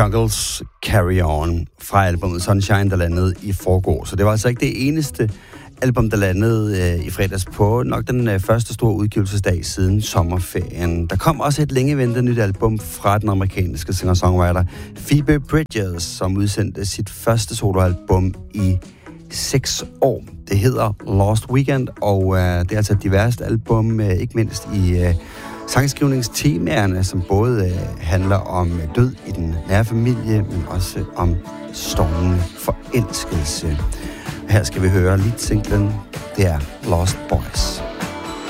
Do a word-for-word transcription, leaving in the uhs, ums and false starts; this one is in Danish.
Juggles Carry On fra albumet Sunshine, der landede i forgår. Så det var altså ikke det eneste album, der landede øh, i fredags på nok den øh, første store udgivelsesdag siden sommerferien. Der kom også et længeventet nyt album fra den amerikanske singer-songwriter Phoebe Bridgers, som udsendte sit første soloalbum i seks år. Det hedder Lost Weekend, og øh, det er altså et diverst album, øh, ikke mindst i øh, sangskrivningstemaerne, som både øh, handler om død i den nære familie, men også om stormende forelskelse. Her skal vi høre lead-singlen, det er Lost Boys.